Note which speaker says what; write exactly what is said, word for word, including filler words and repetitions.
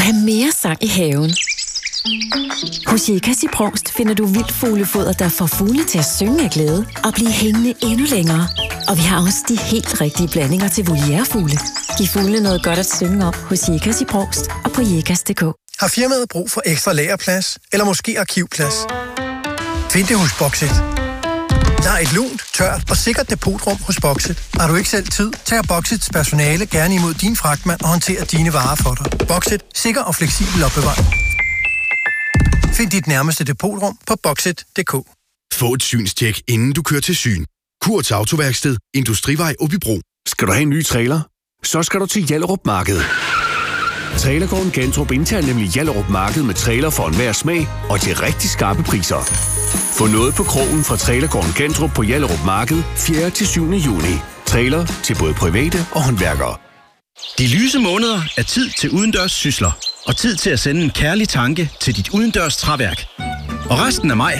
Speaker 1: have mere sang i haven. Hos Jekas i Brovst finder du vildtfuglefoder, der får fugle til at synge af glæde og blive hængende endnu længere. Og vi har også de helt rigtige blandinger til voliærefugle. Giv fuglene noget godt at synge om hos Jekas i Brovst og på jekas punktum d k.
Speaker 2: Har firmaet brug for ekstra lagerplads eller måske arkivplads? Find det hos Boxit. Der er et lunt, tørt og sikkert depotrum hos Boxit. Har du ikke selv tid, tager Boxits personale gerne imod din fragtmand og håndterer dine varer for dig. Boxit. Sikker og fleksibel opbevaring. Find dit nærmeste depotrum på boxit punktum d k.
Speaker 3: Få et synstjek, inden du kører til syn. Kurts Autoværksted. Industrivej Åbybro.
Speaker 4: Skal du have en ny trailer? Så skal du til Hjallerup Marked. Trailergården Gentrup indtager nemlig Hjallerup Marked med trailer for enhver smag og til rigtig skarpe priser. Få noget på krogen fra Trailergården Gentrup på Hjallerup Marked fjerde til syvende juni. Trailer til både private og håndværkere.
Speaker 5: De lyse måneder er tid til udendørs sysler og tid til at sende en kærlig tanke til dit udendørs træværk. Og resten af maj